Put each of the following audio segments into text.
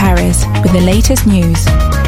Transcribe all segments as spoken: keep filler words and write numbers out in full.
Paris with the latest news.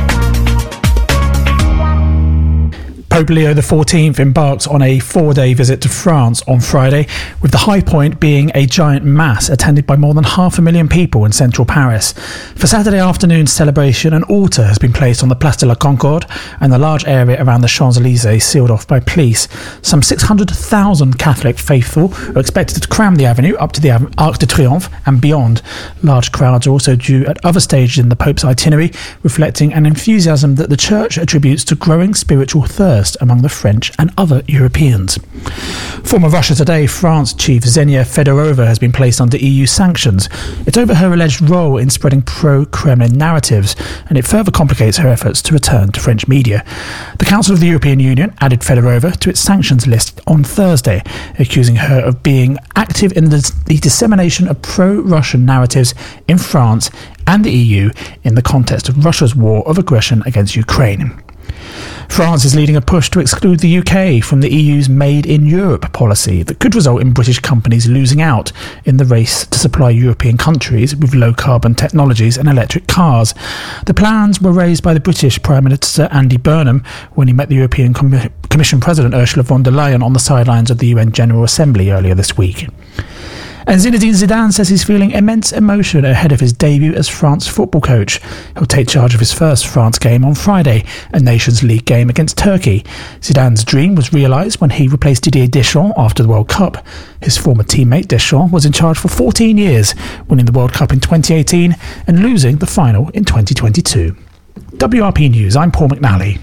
Pope Leo the fourteenth embarks on a four-day visit to France on Friday, with the high point being a giant mass attended by more than half a million people in central Paris. For Saturday afternoon's celebration, an altar has been placed on the Place de la Concorde and the large area around the Champs-Élysées sealed off by police. Some six hundred thousand Catholic faithful are expected to cram the avenue up to the Arc de Triomphe and beyond. Large crowds are also due at other stages in the Pope's itinerary, reflecting an enthusiasm that the Church attributes to growing spiritual thirst among the French and other Europeans. Former Russia Today France chief Zhenya Fedorova has been placed under E U sanctions. It's over her alleged role in spreading pro-Kremlin narratives, and it further complicates her efforts to return to French media. The Council of the European Union added Fedorova to its sanctions list on Thursday, accusing her of being active in the, the dissemination of pro-Russian narratives in France and the E U in the context of Russia's war of aggression against Ukraine. France is leading a push to exclude the U K from the E U's Made in Europe policy that could result in British companies losing out in the race to supply European countries with low-carbon technologies and electric cars. The plans were raised by the British Prime Minister Andy Burnham when he met the European Com- Commission President Ursula von der Leyen on the sidelines of the U N General Assembly earlier this week. And Zinedine Zidane says he's feeling immense emotion ahead of his debut as France football coach. He'll take charge of his first France game on Friday, a Nations League game against Turkey. Zidane's dream was realised when he replaced Didier Deschamps after the World Cup. His former teammate Deschamps was in charge for fourteen years, winning the World Cup in twenty eighteen and losing the final in twenty twenty-two. W R P News, I'm Paul McNally.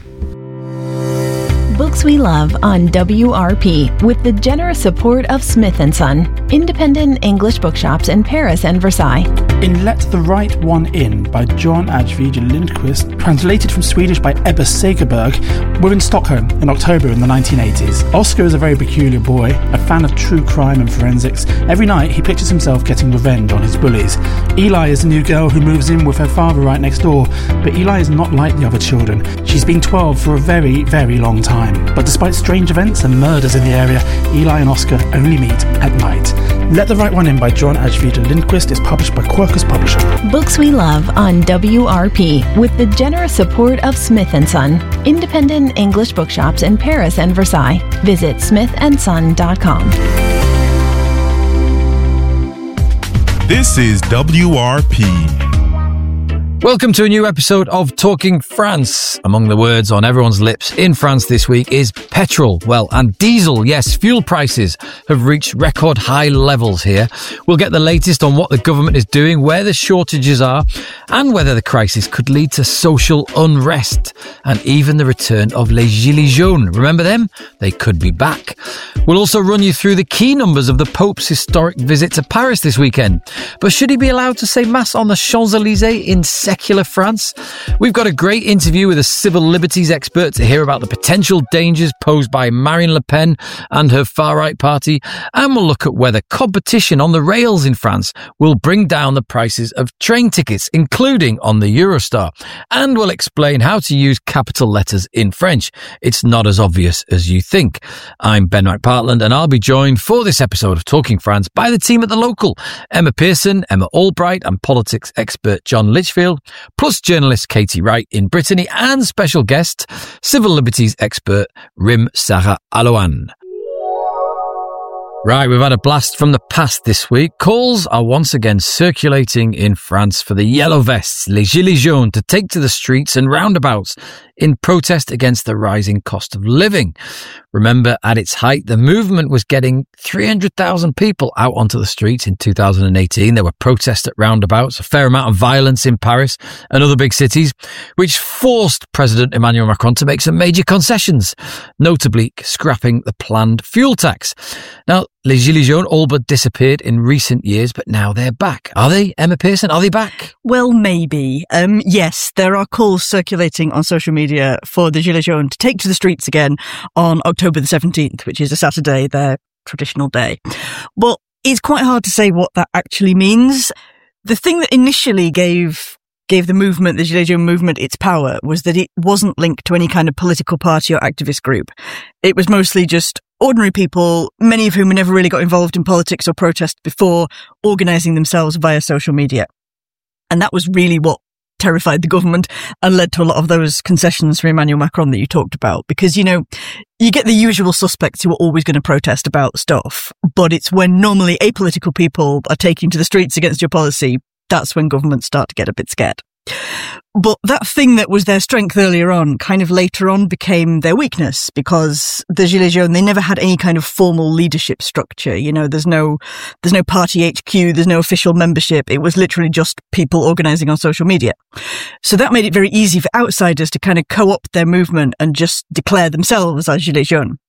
Books we love on W R P with the generous support of Smith and Son, independent English bookshops in Paris and Versailles. In Let the Right One In by John Ajvide Lindqvist, translated from Swedish by Ebba Segerberg, we're in Stockholm in October in the nineteen eighties. Oscar is a very peculiar boy, a fan of true crime and forensics. Every night he pictures himself getting revenge on his bullies. Eli is a new girl who moves in with her father right next door, but Eli is not like the other children. She's been twelve for a very, very long time. But despite strange events and murders in the area, Eli and Oscar only meet at night. Let the Right One In by John Ajvide Lindqvist is published by Quercus Publishing. Books we love on W R P with the generous support of Smith and Son, independent English bookshops in Paris and Versailles. Visit smith and son dot com. This is W R P. Welcome to a new episode of Talking France. Among the words on everyone's lips in France this week is petrol. Well, and diesel. Yes, fuel prices have reached record high levels here. We'll get the latest on what the government is doing, where the shortages are, and whether the crisis could lead to social unrest and even the return of les gilets jaunes. Remember them? They could be back. We'll also run you through the key numbers of the Pope's historic visit to Paris this weekend. But should he be allowed to say Mass on the Champs-Élysées in secular France? We've got a great interview with a civil liberties expert to hear about the potential dangers posed by Marine Le Pen and her far-right party, and we'll look at whether competition on the rails in France will bring down the prices of train tickets, including on the Eurostar, and we'll explain how to use capital letters in French. It's not as obvious as you think. I'm Ben Wright-Partland, and I'll be joined for this episode of Talking France by the team at The Local, Emma Pearson, Emma Albright, and politics expert John Litchfield, plus journalist Katie Wright in Brittany, and special guest, civil liberties expert Rim Sarah Alohan. Right, we've had a blast from the past this week. Calls are once again circulating in France for the yellow vests, les gilets jaunes, to take to the streets and roundabouts in protest against the rising cost of living. Remember, at its height, the movement was getting three hundred thousand people out onto the streets in two thousand eighteen. There were protests at roundabouts, a fair amount of violence in Paris and other big cities, which forced President Emmanuel Macron to make some major concessions, notably scrapping the planned fuel tax. Now, les gilets jaunes all but disappeared in recent years, but now they're back. Are they, Emma Pearson? Are they back? Well, maybe. Um, yes, there are calls circulating on social media for the Gilets jaunes to take to the streets again on October the seventeenth, which is a Saturday, their traditional day. Well, it's quite hard to say what that actually means. The thing that initially gave gave the movement, the Gilets jaunes movement, its power was that it wasn't linked to any kind of political party or activist group. It was mostly just ordinary people, many of whom never really got involved in politics or protest before, organising themselves via social media. And that was really what terrified the government and led to a lot of those concessions from Emmanuel Macron that you talked about. Because, you know, you get the usual suspects who are always going to protest about stuff, but it's when normally apolitical people are taking to the streets against your policy, that's when governments start to get a bit scared. But that thing that was their strength earlier on kind of later on became their weakness, because the Gilets jaunes, they never had any kind of formal leadership structure. You know, there's no, there's no party H Q, there's no official membership. It was literally just people organizing on social media. So that made it very easy for outsiders to kind of co-opt their movement and just declare themselves as Gilets jaunes.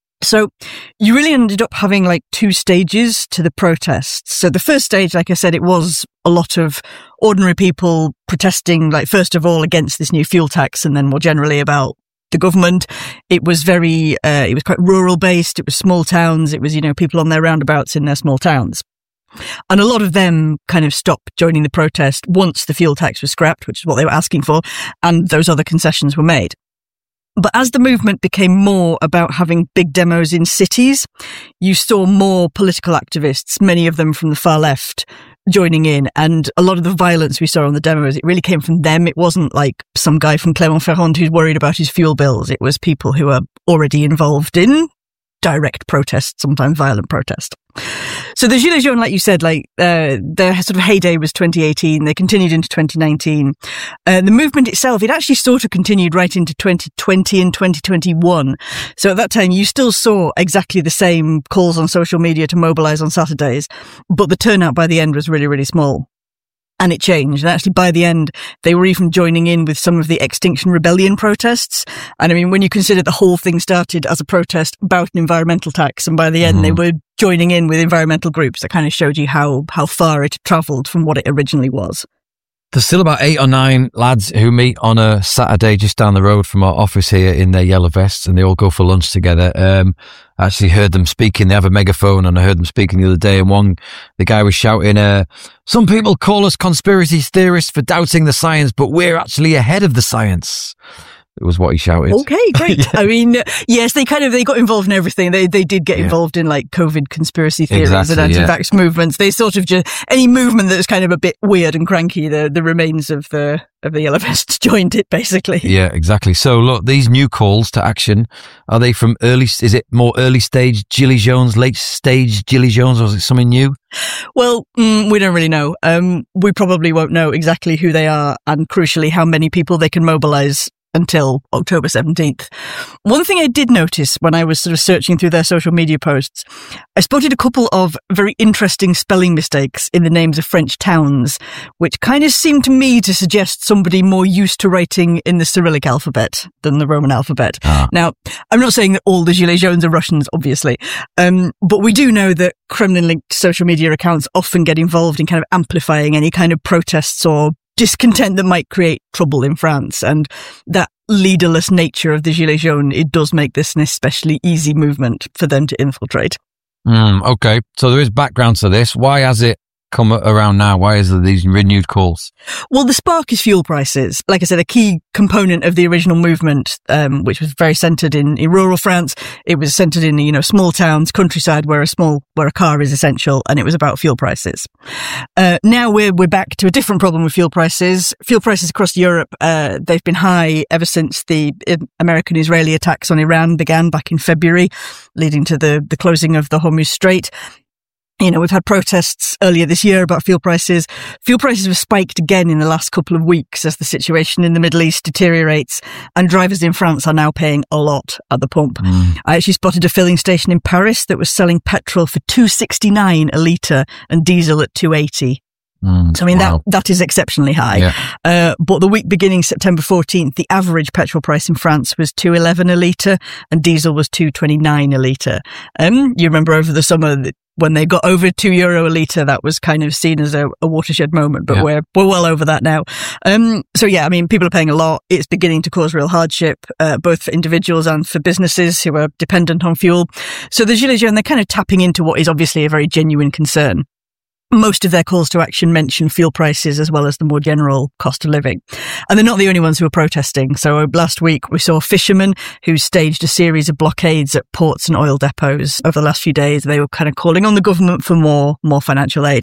So you really ended up having like two stages to the protests. So the first stage, like I said, it was a lot of ordinary people protesting, like, first of all, against this new fuel tax, and then more generally about the government. It was very, uh, it was quite rural based. It was small towns. It was, you know, people on their roundabouts in their small towns. And a lot of them kind of stopped joining the protest once the fuel tax was scrapped, which is what they were asking for, and those other concessions were made. But as the movement became more about having big demos in cities, you saw more political activists, many of them from the far left, joining in. And a lot of the violence we saw on the demos, it really came from them. It wasn't like some guy from Clermont-Ferrand who's worried about his fuel bills. It was people who are already involved in direct protest, sometimes violent protest. So the Gilets jaunes, like you said, like uh, their sort of heyday was twenty eighteen. They continued into twenty nineteen. Uh, the movement itself, it actually sort of continued right into twenty twenty and twenty twenty-one. So at that time, you still saw exactly the same calls on social media to mobilize on Saturdays, but the turnout by the end was really, really small. And it changed. And actually, by the end, they were even joining in with some of the Extinction Rebellion protests. And I mean, when you consider the whole thing started as a protest about an environmental tax, and by the end, mm-hmm. they were joining in with environmental groups, that kind of showed you how, how far it travelled from what it originally was. There's still about eight or nine lads who meet on a Saturday just down the road from our office here in their yellow vests, and they all go for lunch together. Um, I actually heard them speaking. They have a megaphone, and I heard them speaking the other day, and one, the guy was shouting, uh, some people call us conspiracy theorists for doubting the science, but we're actually ahead of the science. It was what he shouted. Okay, great. Yeah. I mean, yes, they kind of, they got involved in everything. They they did get yeah. involved in like COVID conspiracy theories exactly, and anti-vax yeah. movements. They sort of just, any movement that was kind of a bit weird and cranky, the, the remains of the, of the Yellow Vests joined it, basically. Yeah, exactly. So look, these new calls to action, are they from early, is it more early stage Gilets jaunes, late stage Gilets jaunes, or is it something new? Well, mm, we don't really know. Um, we probably won't know exactly who they are, and crucially, how many people they can mobilize until October seventeenth. One thing I did notice when I was sort of searching through their social media posts, I spotted a couple of very interesting spelling mistakes in the names of French towns, which kind of seemed to me to suggest somebody more used to writing in the Cyrillic alphabet than the Roman alphabet. Ah. Now, I'm not saying that all the Gilets jaunes are Russians, obviously, um, but we do know that Kremlin-linked social media accounts often get involved in kind of amplifying any kind of protests or discontent that might create trouble in France. And that leaderless nature of the Gilets jaunes, it does make this an especially easy movement for them to infiltrate. Mm, okay, so there is background to this. Why has it come around now? Why is there these renewed calls? Well, the spark is fuel prices. Like I said, a key component of the original movement, um, which was very centred in, in rural France. It was centred in, you know, small towns, countryside, where a small, where a car is essential, and it was about fuel prices. Uh, now we're, we're back to a different problem with fuel prices. Fuel prices across Europe, uh, they've been high ever since the American-Israeli attacks on Iran began back in February, leading to the, the closing of the Hormuz Strait. You know, we've had protests earlier this year about fuel prices. Fuel prices have spiked again in the last couple of weeks as the situation in the Middle East deteriorates, and drivers in France are now paying a lot at the pump. Mm. I actually spotted a filling station in Paris that was selling petrol for two sixty-nine a litre and diesel at two eighty. Mm, so, I mean, wow. that, that is exceptionally high. Yeah. Uh, but the week beginning September fourteenth, the average petrol price in France was two eleven a litre and diesel was two twenty-nine a litre. Um, you remember over the summer that when they got over two euro a litre, that was kind of seen as a, a watershed moment, but yeah. we're, we're well over that now. Um, so yeah, I mean, people are paying a lot. It's beginning to cause real hardship, uh, both for individuals and for businesses who are dependent on fuel. So the Gilets jaunes, they're kind of tapping into what is obviously a very genuine concern. Most of their calls to action mention fuel prices as well as the more general cost of living. And they're not the only ones who are protesting. So last week we saw fishermen who staged a series of blockades at ports and oil depots over the last few days. They were kind of calling on the government for more, more financial aid.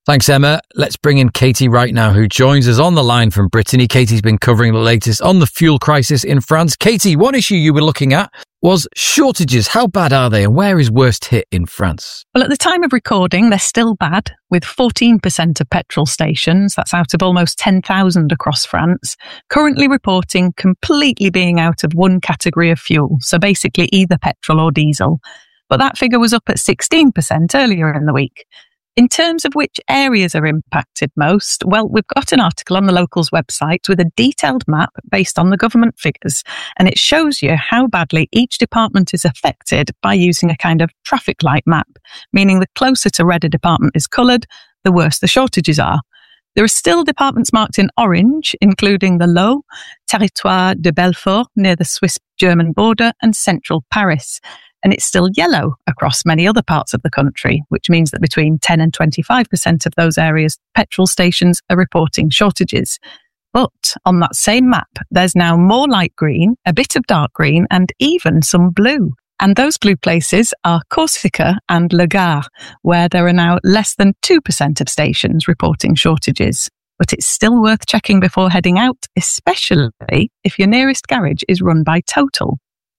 Thanks, Emma. Let's bring in Katie right now, who joins us on the line from Brittany. Katie's been covering the latest on the fuel crisis in France. Katie, one issue you were looking at was shortages. How bad are they and where is worst hit in France? Well, at the time of recording, they're still bad, with fourteen percent of petrol stations, that's out of almost ten thousand across France, currently reporting completely being out of one category of fuel, so basically either petrol or diesel. But that figure was up at sixteen percent earlier in the week. In terms of which areas are impacted most, well, we've got an article on the Locals website with a detailed map based on the government figures, and it shows you how badly each department is affected by using a kind of traffic light map, meaning the closer to red a department is coloured, the worse the shortages are. There are still departments marked in orange, including the Lot, Territoire de Belfort near the Swiss-German border, and central Paris. And it's still yellow across many other parts of the country, which means that between ten and twenty-five percent of those areas, petrol stations are reporting shortages. But on that same map, there's now more light green, a bit of dark green, and even some blue. And those blue places are Corsica and Le Gard, where there are now less than two percent of stations reporting shortages. But it's still worth checking before heading out, especially if your nearest garage is run by Total.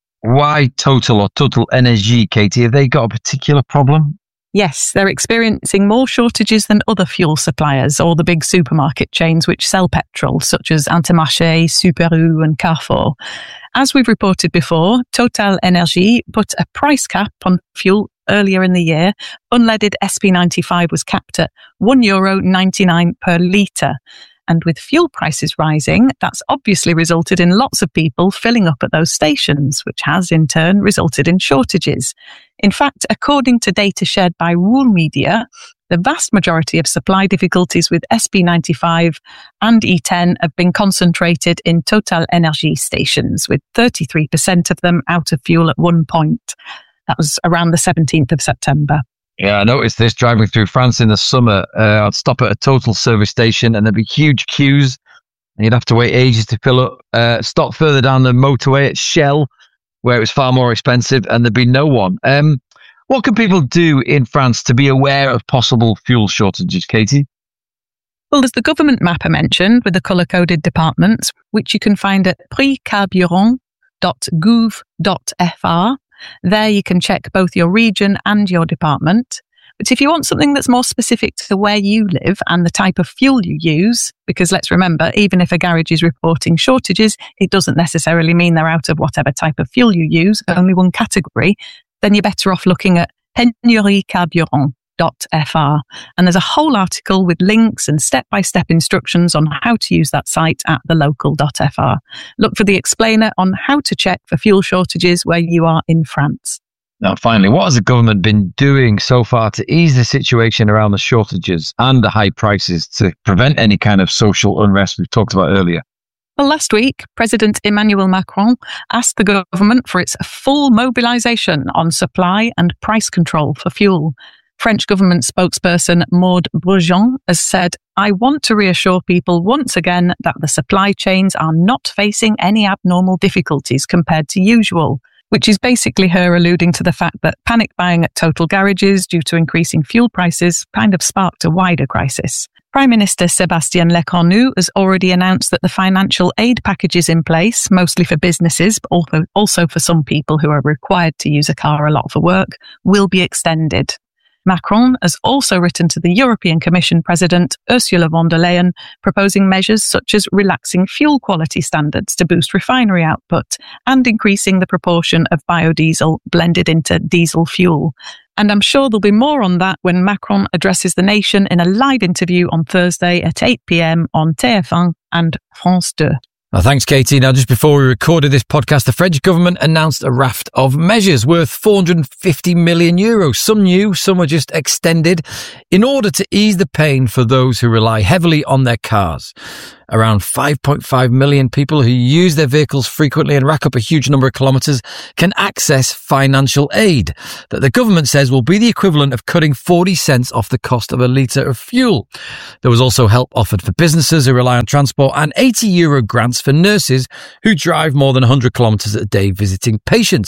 Why Total or Total Energy, Katie? Have they got a particular problem? Yes, they're experiencing more shortages than other fuel suppliers or the big supermarket chains which sell petrol, such as Intermarché, Super U and Carrefour. As we've reported before, Total Energy put a price cap on fuel earlier in the year. Unleaded S P ninety-five was capped at one euro ninety-nine per litre. And with fuel prices rising, that's obviously resulted in lots of people filling up at those stations, which has in turn resulted in shortages. In fact, according to data shared by Wool Media, the vast majority of supply difficulties with S P ninety-five and E ten have been concentrated in Total Energy stations, with thirty-three percent of them out of fuel at one point. That was around the seventeenth of September. Yeah, I noticed this driving through France in the summer. Uh, I'd stop at a Total service station and there'd be huge queues. And you'd have to wait ages to fill up. Uh, stop further down the motorway at Shell, where it was far more expensive, and there'd be no one. Um, what can people do in France to be aware of possible fuel shortages, Katie? Well, there's the government map I mentioned with the colour-coded departments, which you can find at prix carburant dot gouv dot f r. There you can check both your region and your department. But if you want something that's more specific to where you live and the type of fuel you use, because let's remember, even if a garage is reporting shortages, it doesn't necessarily mean they're out of whatever type of fuel you use, only one category, then you're better off looking at pénurie carburant dot f r. And there's a whole article with links and step-by-step instructions on how to use that site at the local dot f r. Look for the explainer on how to check for fuel shortages where you are in France. Now, finally, what has the government been doing so far to ease the situation around the shortages and the high prices to prevent any kind of social unrest we've talked about earlier? Well, last week, President Emmanuel Macron asked the government for its full mobilisation on supply and price control for fuel. French government spokesperson Maud Brujon has said, "I want to reassure people once again that the supply chains are not facing any abnormal difficulties compared to usual," which is basically her alluding to the fact that panic buying at Total garages due to increasing fuel prices kind of sparked a wider crisis. Prime Minister Sébastien Lecornu has already announced that the financial aid packages in place, mostly for businesses, but also, also for some people who are required to use a car a lot for work, will be extended. Macron has also written to the European Commission President Ursula von der Leyen, proposing measures such as relaxing fuel quality standards to boost refinery output and increasing the proportion of biodiesel blended into diesel fuel. And I'm sure there'll be more on that when Macron addresses the nation in a live interview on Thursday at eight p.m. on T F one and France two. Well, thanks, Katie. Now, just before we recorded this podcast, the French government announced a raft of measures worth four hundred fifty million euros. Some new, some were just extended in order to ease the pain for those who rely heavily on their cars. Around five point five million people who use their vehicles frequently and rack up a huge number of kilometres can access financial aid that the government says will be the equivalent of cutting forty cents off the cost of a litre of fuel. There was also help offered for businesses who rely on transport and eighty euro grants for nurses who drive more than one hundred kilometres a day visiting patients.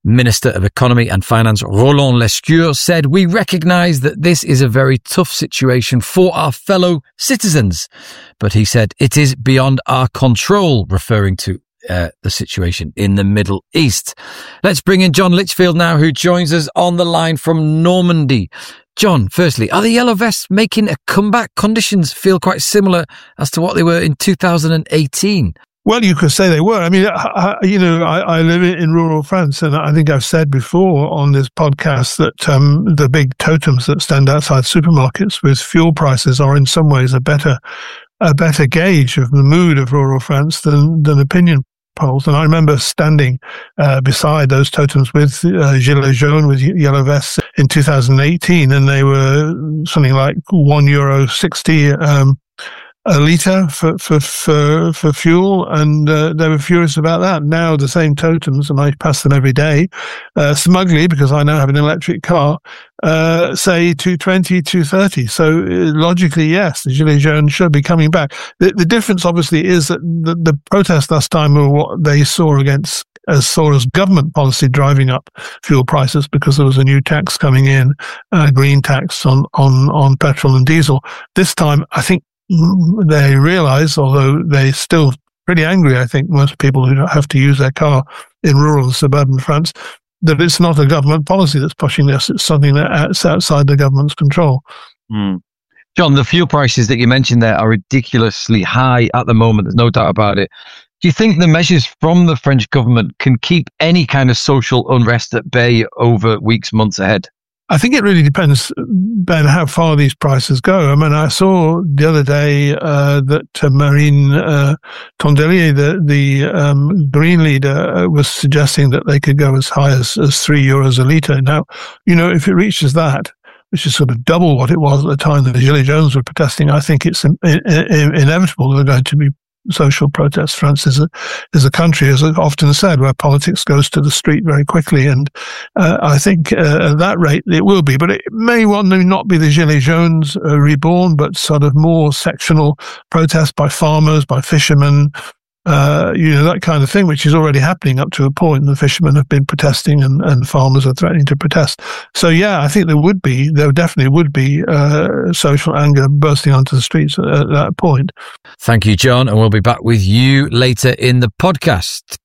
Minister of Economy and Finance Roland Lescure said, "We recognise that this is a very tough situation for our fellow citizens." But he said, "It is beyond our control," referring to uh, the situation in the Middle East. Let's bring in John Litchfield now, who joins us on the line from Normandy. John, firstly, are the Yellow Vests making a comeback? Conditions feel quite similar as to what they were in two thousand eighteen. Well, you could say they were. I mean, I, you know, I, I live in rural France, and I think I've said before on this podcast that um, the big totems that stand outside supermarkets with fuel prices are in some ways a better, a better gauge of the mood of rural France than than opinion polls. And I remember standing uh, beside those totems with uh, Gilets jaunes, with Yellow Vests in two thousand eighteen, and they were something like one euro sixty. Um, a litre for, for, for, for fuel, and uh, they were furious about that. Now the same totems, and I pass them every day, uh, smugly, because I now have an electric car, uh, say two twenty, two thirty. So uh, logically, yes, the Gilets jaunes should be coming back. The, the difference, obviously, is that the, the protests last time were what they saw against as saw as government policy driving up fuel prices, because there was a new tax coming in, a green tax on, on, on petrol and diesel. This time, I think, they realise, although they're still pretty angry, I think, most people who have to use their car in rural and suburban France, that it's not a government policy that's pushing this. It's something that's outside the government's control. Mm. John, the fuel prices that you mentioned there are ridiculously high at the moment. There's no doubt about it. Do you think the measures from the French government can keep any kind of social unrest at bay over weeks, months ahead? I think it really depends, Ben, how far these prices go. I mean, I saw the other day uh, that uh, Marine uh, Tondelier, the, the um, Green leader, uh, was suggesting that they could go as high as, as three euros a litre. Now, you know, if it reaches that, which is sort of double what it was at the time that the Gilets jaunes were protesting, I think it's in, in, in, inevitable there are going to be social protests. France is a, is a country, as I've often said, where politics goes to the street very quickly. And uh, I think uh, at that rate it will be. But it may well not be the Gilets jaunes uh, reborn, but sort of more sectional protests by farmers, by fishermen, uh, you know, that kind of thing, which is already happening up to a point. The fishermen have been protesting, and, and farmers are threatening to protest. So, yeah, I think there would be, there definitely would be uh, social anger bursting onto the streets at, at that point. Thank you, John, and we'll be back with you later in the podcast.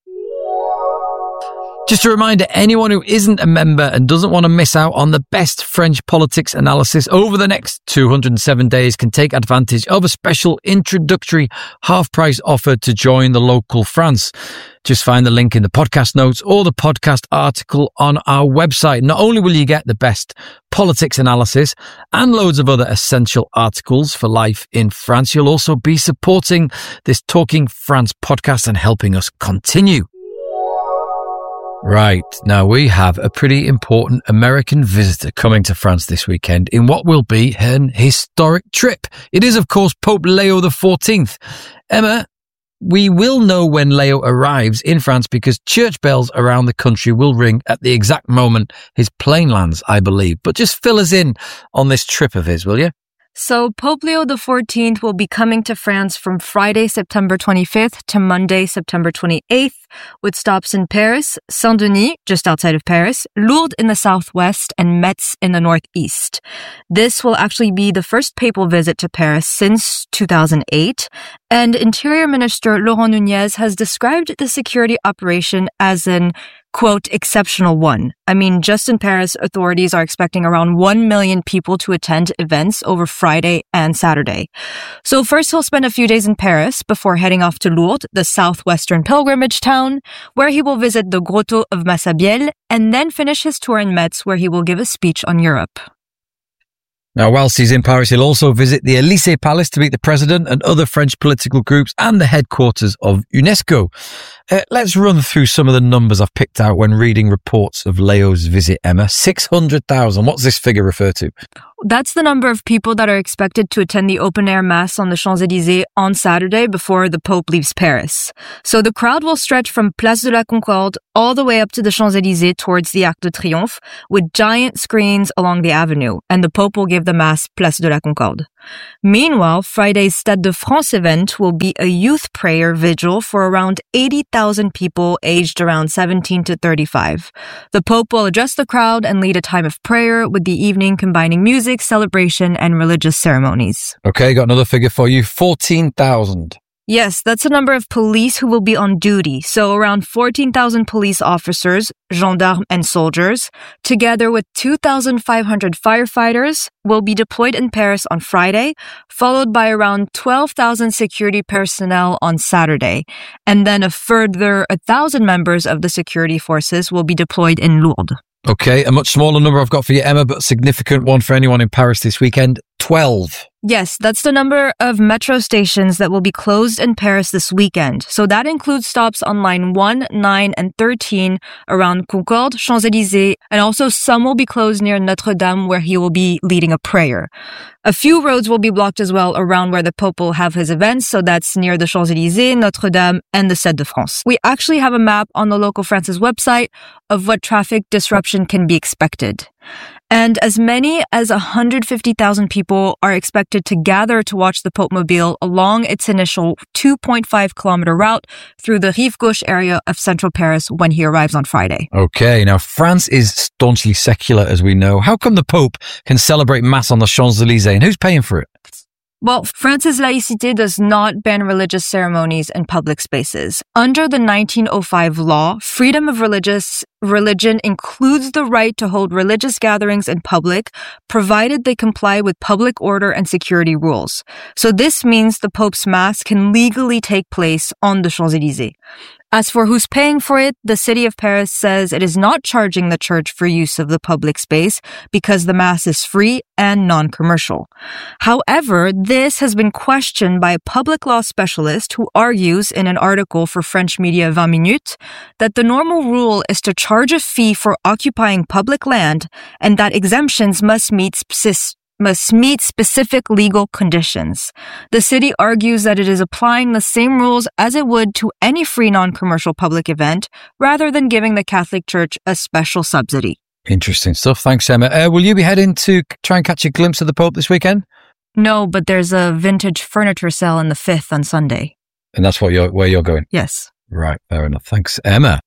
Just a reminder, anyone who isn't a member and doesn't want to miss out on the best French politics analysis over the next two hundred seven days can take advantage of a special introductory half-price offer to join the local France. Just find the link in the podcast notes or the podcast article on our website. Not only will you get the best politics analysis and loads of other essential articles for life in France, you'll also be supporting this Talking France podcast and helping us continue. Right, now we have a pretty important American visitor coming to France this weekend in what will be an historic trip. It is, of course, Pope Leo the fourteenth. Emma, we will know when Leo arrives in France because church bells around the country will ring at the exact moment his plane lands, I believe. But just fill us in on this trip of his, will you? So Pope Leo the fourteenth will be coming to France from Friday, September twenty-fifth to Monday, September twenty-eighth, with stops in Paris, Saint-Denis, just outside of Paris, Lourdes in the southwest, and Metz in the northeast. This will actually be the first papal visit to Paris since two thousand eight, and Interior Minister Laurent Nunez has described the security operation as an quote, exceptional one. I mean, just in Paris, authorities are expecting around one million people to attend events over Friday and Saturday. So first he'll spend a few days in Paris before heading off to Lourdes, the southwestern pilgrimage town, where he will visit the Grotto of Massabielle, and then finish his tour in Metz, where he will give a speech on Europe. Now, whilst he's in Paris, he'll also visit the Élysée Palace to meet the president and other French political groups and the headquarters of UNESCO. Uh, let's run through some of the numbers I've picked out when reading reports of Leo's visit, Emma. six hundred thousand. What's this figure refer to? That's the number of people that are expected to attend the open-air mass on the Champs-Élysées on Saturday before the Pope leaves Paris. So the crowd will stretch from Place de la Concorde all the way up to the Champs-Élysées towards the Arc de Triomphe, with giant screens along the avenue, and the Pope will give the mass Place de la Concorde. Meanwhile, Friday's Stade de France event will be a youth prayer vigil for around eighty thousand people aged around seventeen to thirty-five. The Pope will address the crowd and lead a time of prayer, with the evening combining music, celebration, and religious ceremonies. Okay, got another figure for you, fourteen thousand. Yes, that's the number of police who will be on duty. So around fourteen thousand police officers, gendarmes, and soldiers, together with two thousand five hundred firefighters, will be deployed in Paris on Friday, followed by around twelve thousand security personnel on Saturday. And then a further one thousand members of the security forces will be deployed in Lourdes. Okay, a much smaller number I've got for you, Emma, but a significant one for anyone in Paris this weekend, twelve. Yes, that's the number of metro stations that will be closed in Paris this weekend. So that includes stops on line one, nine, and thirteen around Concorde, Champs-Élysées, and also some will be closed near Notre Dame, where he will be leading a prayer. A few roads will be blocked as well around where the Pope will have his events, so that's near the Champs-Élysées, Notre Dame, and the Stade de France. We actually have a map on the Local France's website of what traffic disruption can be expected. And as many as one hundred fifty thousand people are expected to gather to watch the Pope Mobile along its initial two point five kilometer route through the Rive Gauche area of central Paris when he arrives on Friday. Okay, now France is staunchly secular, as we know. How come the Pope can celebrate Mass on the Champs-Élysées, and who's paying for it? Well, France's laïcité does not ban religious ceremonies in public spaces. Under the nineteen oh five law, freedom of religious religion includes the right to hold religious gatherings in public, provided they comply with public order and security rules. So this means the Pope's Mass can legally take place on the Champs-Élysées. As for who's paying for it, the city of Paris says it is not charging the church for use of the public space because the Mass is free and non-commercial. However, this has been questioned by a public law specialist who argues in an article for French media vingt minutes that the normal rule is to charge a fee for occupying public land and that exemptions must meet specific must meet specific legal conditions. The city argues that it is applying the same rules as it would to any free non-commercial public event, rather than giving the Catholic Church a special subsidy. Interesting stuff. Thanks, Emma. Uh, will you be heading to try and catch a glimpse of the Pope this weekend? No, but there's a vintage furniture sale in the Fifth on Sunday. And that's what you're, where you're going? Yes. Right, fair enough. Thanks, Emma.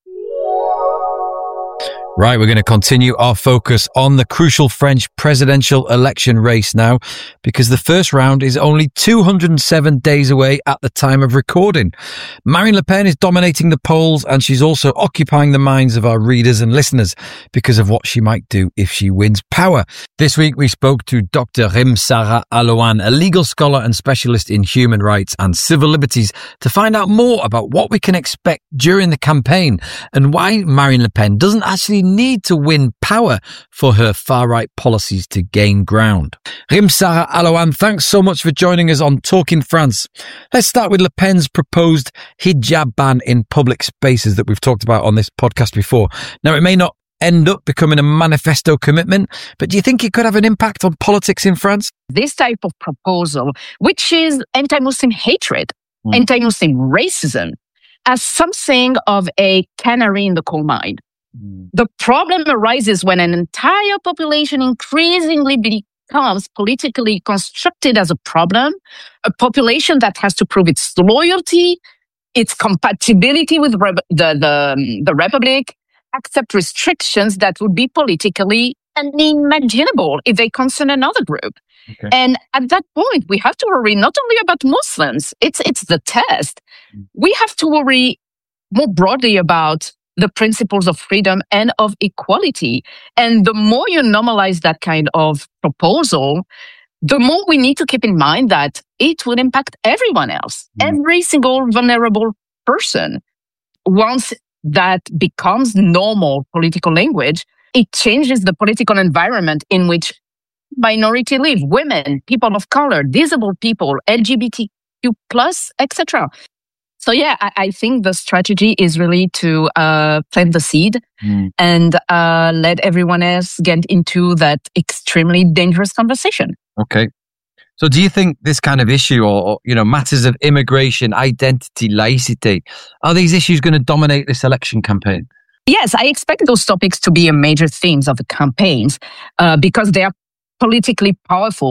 Right, we're going to continue our focus on the crucial French presidential election race now, because the first round is only two hundred seven days away at the time of recording. Marine Le Pen is dominating the polls, and she's also occupying the minds of our readers and listeners because of what she might do if she wins power. This week we spoke to Doctor Rimsara Alouane, a legal scholar and specialist in human rights and civil liberties, to find out more about what we can expect during the campaign and why Marine Le Pen doesn't actually need to win power for her far-right policies to gain ground. Rimsara Alouane, thanks so much for joining us on Talking France. Let's start with Le Pen's proposed hijab ban in public spaces that we've talked about on this podcast before. Now, it may not end up becoming a manifesto commitment, but do you think it could have an impact on politics in France? This type of proposal, which is anti-Muslim hatred, mm. anti-Muslim racism, as something of a canary in the coal mine. The problem arises when an entire population increasingly becomes politically constructed as a problem, a population that has to prove its loyalty, its compatibility with re- the, the, the Republic, accept restrictions that would be politically unimaginable if they concern another group. Okay. And at that point, we have to worry not only about Muslims, it's, it's the test. We have to worry more broadly about the principles of freedom and of equality. And the more you normalize that kind of proposal, the more we need to keep in mind that it will impact everyone else, mm. every single vulnerable person. Once that becomes normal political language, it changes the political environment in which minority live, women, people of color, disabled people, L G B T Q plus, et cetera. So yeah, I, I think the strategy is really to uh, plant the seed mm. and uh, let everyone else get into that extremely dangerous conversation. Okay. So do you think this kind of issue or, or you know, matters of immigration, identity, laicity, are these issues going to dominate this election campaign? Yes, I expect those topics to be a major themes of the campaigns uh, because they are politically powerful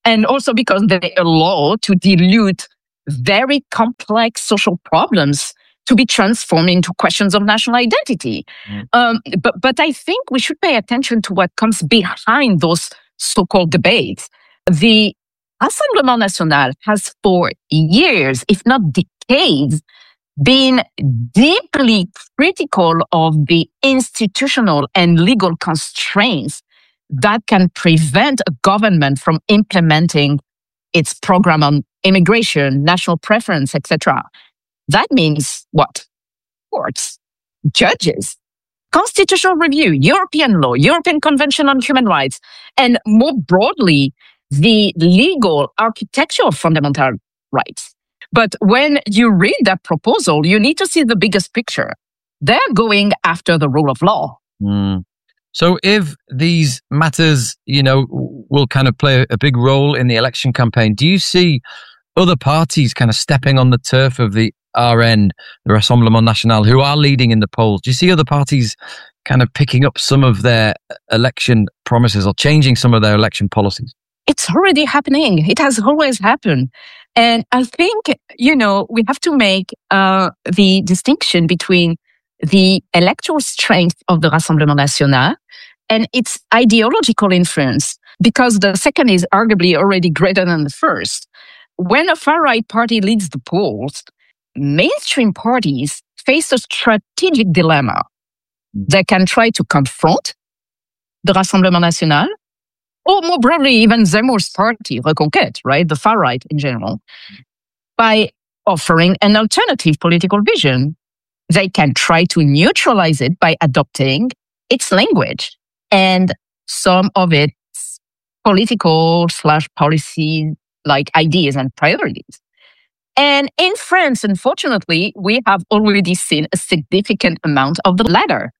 And also because they allow to dilute very complex social problems to be transformed into questions of national identity. Mm. Um, but, but I think we should pay attention to what comes behind those so-called debates. The Rassemblement National has for years, if not decades, been deeply critical of the institutional and legal constraints that can prevent a government from implementing its program on immigration, national preference, et cetera. That means what? Courts, judges, constitutional review, European law, European Convention on Human Rights, and more broadly, the legal architecture of fundamental rights. But when you read that proposal, you need to see the biggest picture. They're going after the rule of law. Mm. So if these matters, you know, will kind of play a big role in the election campaign, do you see other parties kind of stepping on the turf of the R N, the Rassemblement National, who are leading in the polls? Do you see other parties kind of picking up some of their election promises or changing some of their election policies? It's already happening. It has always happened. And I think, you know, we have to make uh, the distinction between the electoral strength of the Rassemblement National and its ideological influence, because the second is arguably already greater than the first. When a far-right party leads the polls, mainstream parties face a strategic dilemma. They can try to confront the Rassemblement National, or more broadly, even Zemmour's party, Reconquête, right, the far-right in general, by offering an alternative political vision. They can try to neutralize it by adopting its language and some of its political slash policy like ideas and priorities. And in France, unfortunately, we have already seen a significant amount of the latter.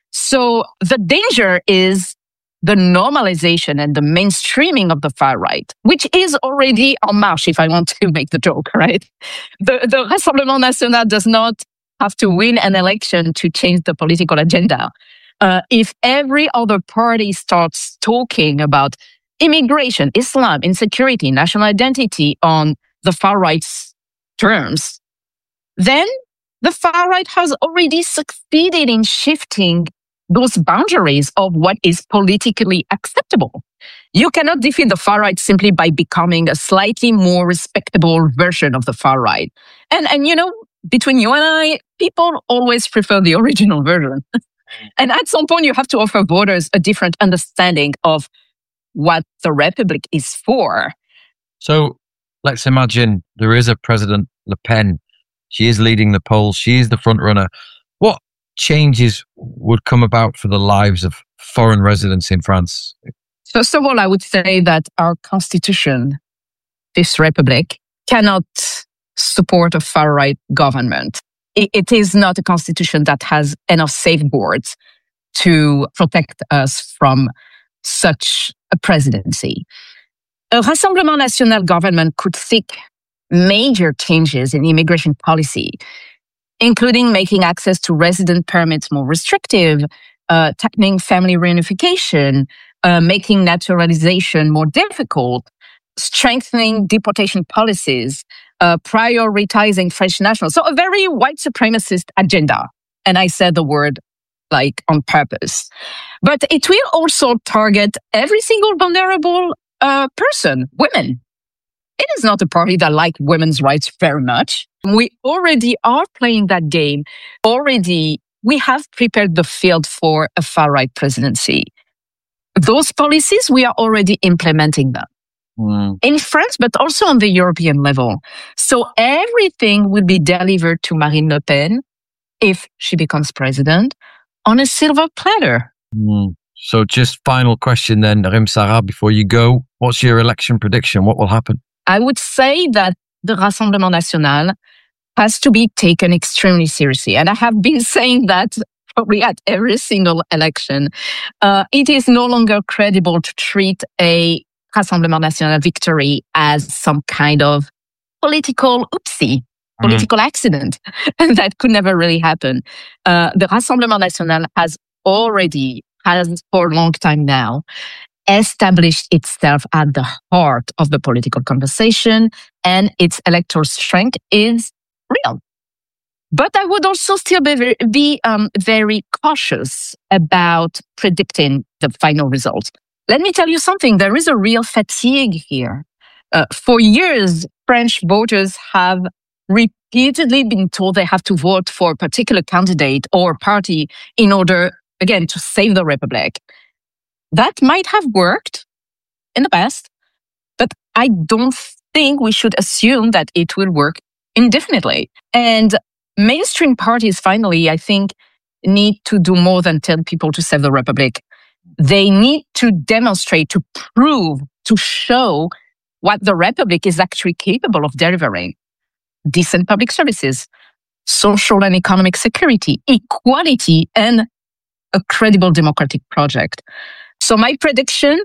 So the danger is the normalization and the mainstreaming of the far right, which is already en marche, if I want to make the joke, right? The, the Rassemblement National does not have to win an election to change the political agenda. Uh, if every other party starts talking about immigration, Islam, insecurity, national identity on the far right's terms, then the far right has already succeeded in shifting those boundaries of what is politically acceptable. You cannot defeat the far right simply by becoming a slightly more respectable version of the far right. And, and you know, between you and I, people always prefer the original version. And at some point, you have to offer voters a different understanding of what the Republic is for. So let's imagine there is a President Le Pen. She is leading the polls. She is the front runner. What changes would come about for the lives of foreign residents in France? First of all, I would say that our constitution, this Republic, cannot support a far-right government. It, it is not a constitution that has enough safeguards to protect us from such a presidency. A Rassemblement National government could seek major changes in immigration policy, including making access to resident permits more restrictive, uh, tightening family reunification, uh, making naturalization more difficult, strengthening deportation policies, uh, prioritizing French nationals. So a very white supremacist agenda. And I said the word like on purpose. But it will also target every single vulnerable uh, person, women. It is not a party that likes women's rights very much. We already are playing that game. Already, we have prepared the field for a far-right presidency. Those policies, we are already implementing them. Mm. In France, but also on the European level. So everything will be delivered to Marine Le Pen, if she becomes president, on a silver platter. Mm. So just final question then, Rim Sarah, before you go. What's your election prediction? What will happen? I would say that the Rassemblement National has to be taken extremely seriously. And I have been saying that probably at every single election. Uh, it is no longer credible to treat a Rassemblement National victory as some kind of political oopsie, political mm. accident. That could never really happen. Uh, the Rassemblement National has already, has for a long time now, established itself at the heart of the political conversation, and its electoral strength is real. But I would also still be very, be, um, very cautious about predicting the final results. Let me tell you something. There is a real fatigue here. Uh, for years, French voters have repeatedly been told they have to vote for a particular candidate or party in order, again, to save the Republic. That might have worked in the past, but I don't think we should assume that it will work indefinitely. And mainstream parties, finally, I think, need to do more than tell people to save the Republic. They need to demonstrate, to prove, to show what the Republic is actually capable of delivering. Decent public services, social and economic security, equality, and a credible democratic project. So my prediction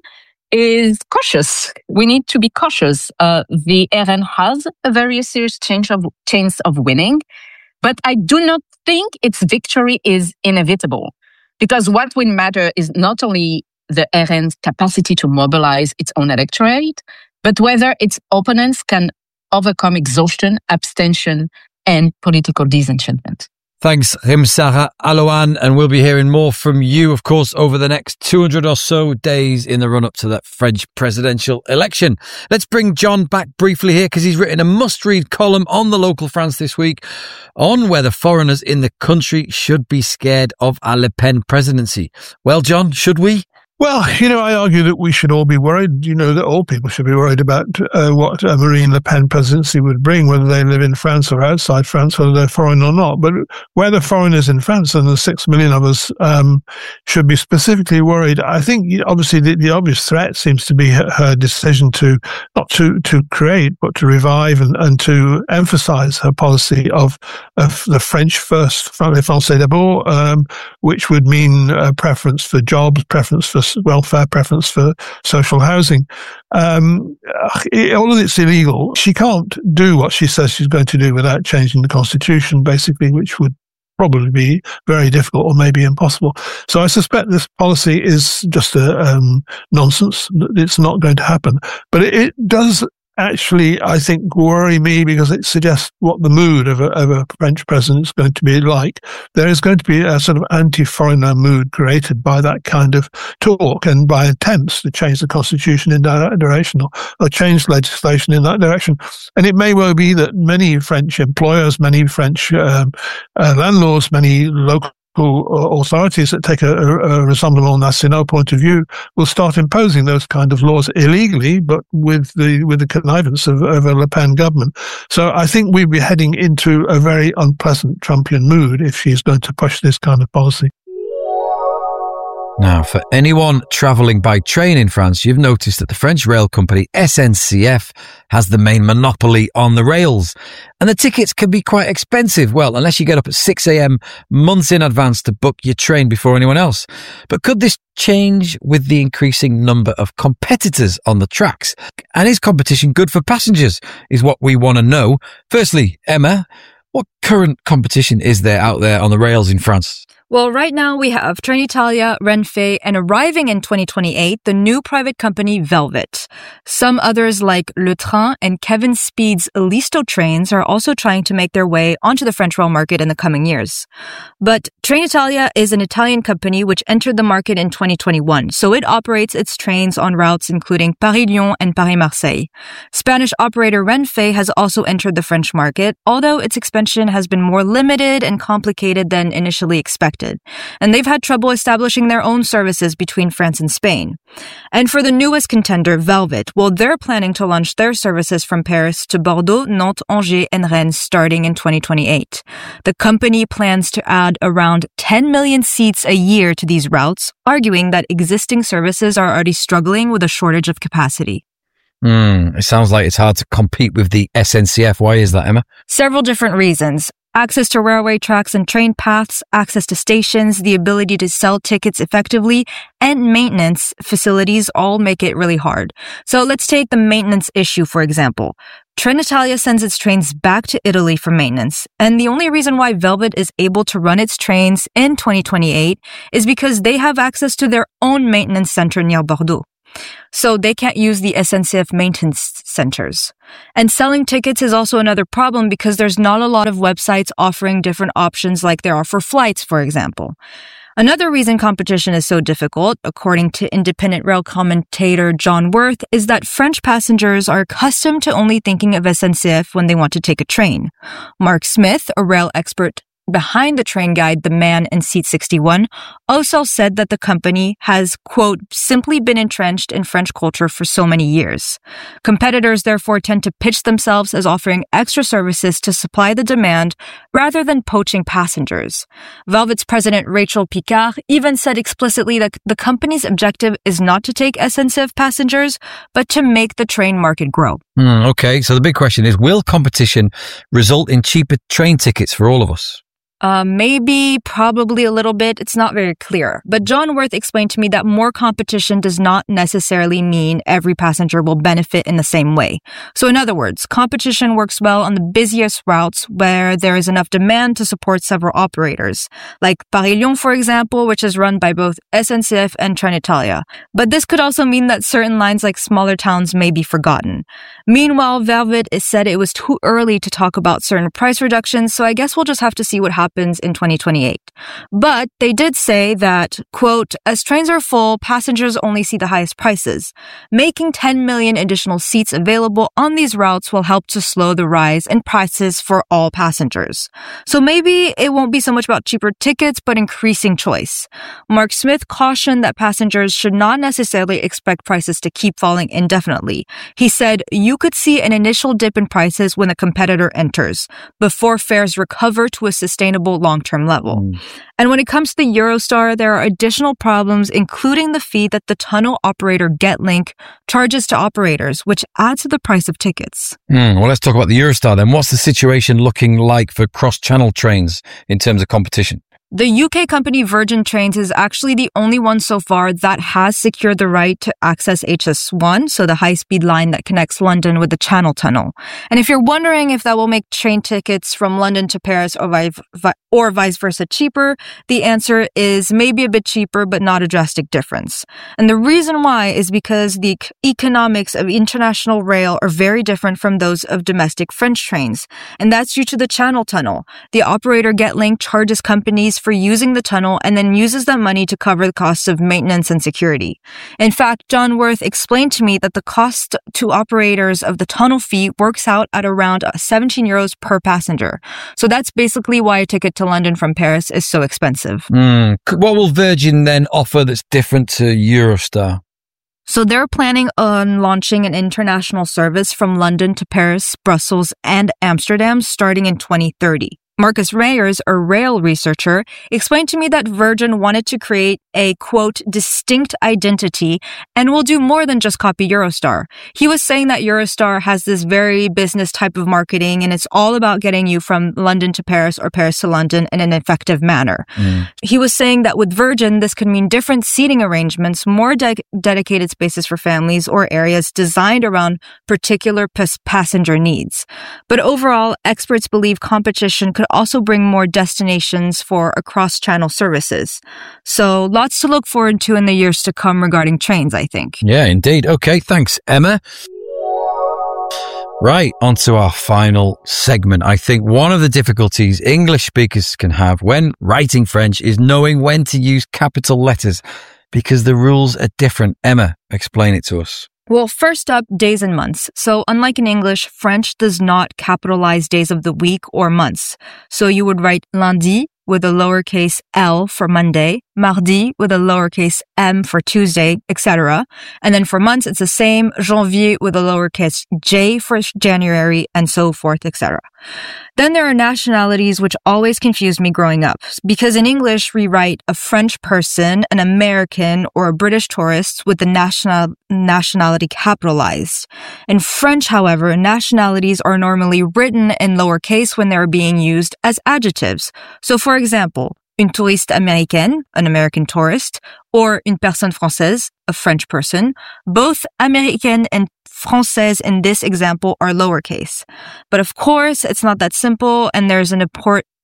is cautious. We need to be cautious. Uh, the R N has a very serious chance of, chance of winning, but I do not think its victory is inevitable, because what will matter is not only the R N's capacity to mobilize its own electorate, but whether its opponents can overcome exhaustion, abstention, and political disenchantment. Thanks, Rim-Sarah Alouane, and we'll be hearing more from you, of course, over the next two hundred or so days in the run-up to that French presidential election. Let's bring John back briefly here, because he's written a must-read column on the Local France this week on whether foreigners in the country should be scared of a Le Pen presidency. Well, John, should we? Well, you know, I argue that we should all be worried, you know, that all people should be worried about uh, what a Marine Le Pen presidency would bring, whether they live in France or outside France, whether they're foreign or not. But whether foreigners in France, and the six million of us, um, should be specifically worried, I think obviously the, the obvious threat seems to be her, her decision to, not to, to create, but to revive and, and to emphasize her policy of, of the French first, les Français d'abord, um, which would mean a preference for jobs, preference for welfare, preference for social housing. Um, it, all of it's illegal. She can't do what she says she's going to do without changing the constitution, basically, which would probably be very difficult or maybe impossible. So I suspect this policy is just a um, nonsense. It's not going to happen. But it, it does actually, I think, worry me, because it suggests what the mood of a, of a French president is going to be like. There is going to be a sort of anti-foreigner mood created by that kind of talk and by attempts to change the constitution in that direction, or, or change legislation in that direction. And it may well be that many French employers, many French um, uh, landlords, many local authorities that take a, a, a Rassemblement National point of view will start imposing those kind of laws illegally, but with the with the connivance of, of a Le Pen government. So I think we'd be heading into a very unpleasant Trumpian mood if she's going to push this kind of policy. Now, for anyone travelling by train in France, you've noticed that the French rail company S N C F has the main monopoly on the rails. And the tickets can be quite expensive, well, unless you get up at six a.m. months in advance to book your train before anyone else. But could this change with the increasing number of competitors on the tracks? And is competition good for passengers, is what we want to know. Firstly, Emma, what current competition is there out there on the rails in France? Well, right now we have Trenitalia, Renfe, and arriving in twenty twenty-eight, the new private company Velvet. Some others like Le Train and Kevin Speed's Listo trains are also trying to make their way onto the French rail market in the coming years. But Trenitalia is an Italian company which entered the market in twenty twenty-one, so it operates its trains on routes including Paris-Lyon and Paris-Marseille. Spanish operator Renfe has also entered the French market, although its expansion has been more limited and complicated than initially expected. And they've had trouble establishing their own services between France and Spain. And for the newest contender, Velvet, well, they're planning to launch their services from Paris to Bordeaux, Nantes, Angers, and Rennes starting in twenty twenty-eight. The company plans to add around ten million seats a year to these routes, arguing that existing services are already struggling with a shortage of capacity. Mm, it sounds like it's hard to compete with the S N C F. Why is that, Emma? Several different reasons. Access to railway tracks and train paths, access to stations, the ability to sell tickets effectively, and maintenance facilities all make it really hard. So let's take the maintenance issue, for example. Trenitalia sends its trains back to Italy for maintenance, and the only reason why Velvet is able to run its trains in twenty twenty-eight is because they have access to their own maintenance center near Bordeaux. So they can't use the S N C F maintenance centers. And selling tickets is also another problem because there's not a lot of websites offering different options like there are for flights, for example. Another reason competition is so difficult, according to independent rail commentator John Worth, is that French passengers are accustomed to only thinking of S N C F when they want to take a train. Mark Smith, a rail expert behind the train guide The Man in Seat sixty-one, also said that the company has, quote, simply been entrenched in French culture for so many years. Competitors therefore tend to pitch themselves as offering extra services to supply the demand rather than poaching passengers. Velvet's president Rachel Picard even said explicitly that the company's objective is not to take S N C F passengers, but to make the train market grow. Mm, okay, so the big question is, will competition result in cheaper train tickets for all of us? Uh, maybe, probably a little bit. It's not very clear. But John Worth explained to me that more competition does not necessarily mean every passenger will benefit in the same way. So in other words, competition works well on the busiest routes where there is enough demand to support several operators, like Paris-Lyon, for example, which is run by both S N C F and Trenitalia. But this could also mean that certain lines like smaller towns may be forgotten. Meanwhile, Velvet said it was too early to talk about certain price reductions, so I guess we'll just have to see what happens happens in twenty twenty-eight. But they did say that, quote, as trains are full, passengers only see the highest prices. Making ten million additional seats available on these routes will help to slow the rise in prices for all passengers. So maybe it won't be so much about cheaper tickets, but increasing choice. Mark Smith cautioned that passengers should not necessarily expect prices to keep falling indefinitely. He said, you could see an initial dip in prices when a competitor enters, before fares recover to a sustainable long-term level. Mm. And when it comes to the Eurostar, there are additional problems, including the fee that the tunnel operator Getlink charges to operators, which adds to the price of tickets. Mm, well, let's talk about the Eurostar then. What's the situation looking like for cross-channel trains in terms of competition? The U K company Virgin Trains is actually the only one so far that has secured the right to access H S one, so the high-speed line that connects London with the Channel Tunnel. And if you're wondering if that will make train tickets from London to Paris or, vi- vi- or vice versa cheaper, the answer is maybe a bit cheaper, but not a drastic difference. And the reason why is because the economics of international rail are very different from those of domestic French trains. And that's due to the Channel Tunnel. The operator Getlink charges companies for using the tunnel and then uses that money to cover the costs of maintenance and security. In fact, John Worth explained to me that the cost to operators of the tunnel fee works out at around seventeen euros per passenger. So that's basically why a ticket to London from Paris is so expensive. Mm. What will Virgin then offer that's different to Eurostar? So they're planning on launching an international service from London to Paris, Brussels, and Amsterdam starting in twenty thirty. Marcus Reyers, a rail researcher, explained to me that Virgin wanted to create a, quote, distinct identity and will do more than just copy Eurostar. He was saying that Eurostar has this very business type of marketing and it's all about getting you from London to Paris or Paris to London in an effective manner. Mm. He was saying that with Virgin, this could mean different seating arrangements, more de- dedicated spaces for families or areas designed around particular pas- passenger needs. But overall, experts believe competition could also bring more destinations for across-channel services. So lots to look forward to in the years to come regarding trains, I think. Yeah, indeed. Okay, thanks, Emma. Right, on to our final segment. I think one of the difficulties English speakers can have when writing French is knowing when to use capital letters because the rules are different. Emma, explain it to us. Well, first up, days and months. So unlike in English, French does not capitalize days of the week or months. So you would write lundi with a lowercase L for Monday, mardi with a lowercase m for Tuesday, et cetera. And then for months, it's the same, janvier with a lowercase j for January, and so forth, et cetera. Then there are nationalities which always confused me growing up, because in English, we write a French person, an American, or a British tourist with the national nationality capitalized. In French, however, nationalities are normally written in lowercase when they're being used as adjectives. So for example, une touriste américaine, an American tourist, or une personne française, a French person. Both américaine and française in this example are lowercase. But of course, it's not that simple, and there's an import,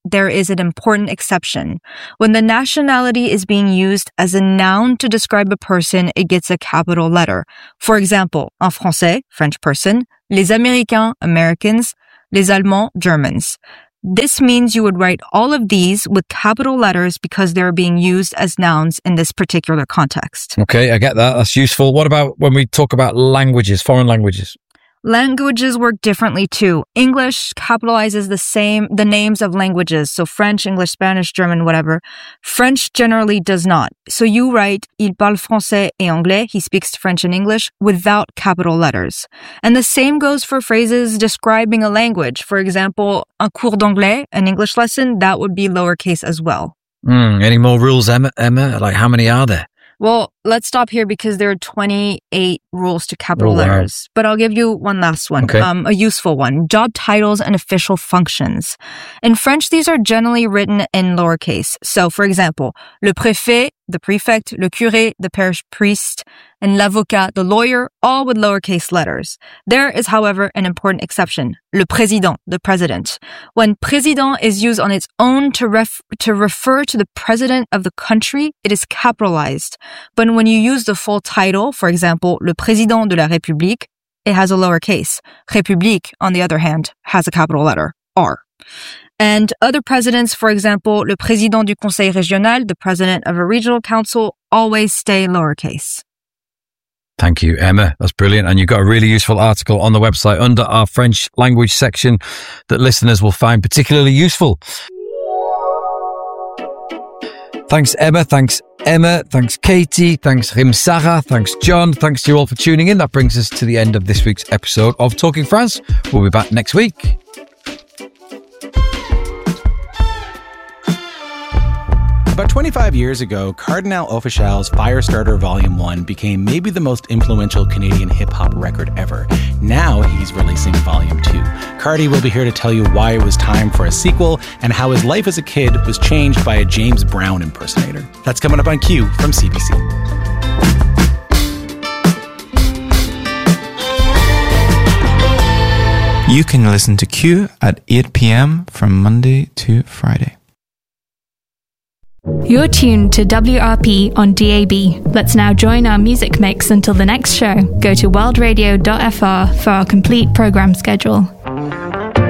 there is an important exception. When the nationality is being used as a noun to describe a person, it gets a capital letter. For example, en français, French person, les Américains, Americans, les Allemands, Germans. This means you would write all of these with capital letters because they're being used as nouns in this particular context. Okay, I get that. That's useful. What about when we talk about languages, foreign languages? Languages work differently too. English capitalizes the same, the names of languages. So French, English, Spanish, German, whatever. French generally does not. So you write, il parle français et anglais. He speaks French and English without capital letters. And the same goes for phrases describing a language. For example, un cours d'anglais, an English lesson, that would be lowercase as well. Mm, any more rules, Emma? Emma? Like how many are there? Well, let's stop here because there are twenty-eight rules to capital oh, wow. letters. But I'll give you one last one, okay. um, a useful one. Job titles and official functions. In French, these are generally written in lowercase. So, for example, le préfet, the prefect, le curé, the parish priest, and l'avocat, the lawyer, all with lowercase letters. There is, however, an important exception. Le président, the president. When président is used on its own to ref- to refer to the president of the country, it is capitalized. But when you use the full title, for example, le président de la République, it has a lowercase. République, on the other hand, has a capital letter, R. And other presidents, for example, le président du conseil régional, the president of a regional council, always stay lowercase. Thank you, Emma. That's brilliant. And you've got a really useful article on the website under our French language section that listeners will find particularly useful. Thanks, Emma. Thanks, Emma. Thanks, Katie. Thanks, Rimsara. Thanks, John. Thanks to you all for tuning in. That brings us to the end of this week's episode of Talking France. We'll be back next week. About twenty-five years ago, Cardinal Offishal's Firestarter Volume one became maybe the most influential Canadian hip-hop record ever. Now he's releasing Volume two. Cardi will be here to tell you why it was time for a sequel and how his life as a kid was changed by a James Brown impersonator. That's coming up on Q from C B C. You can listen to Q at eight p.m. from Monday to Friday. You're tuned to W R P on D A B. Let's now join our music mix until the next show. Go to world radio dot f r for our complete program schedule.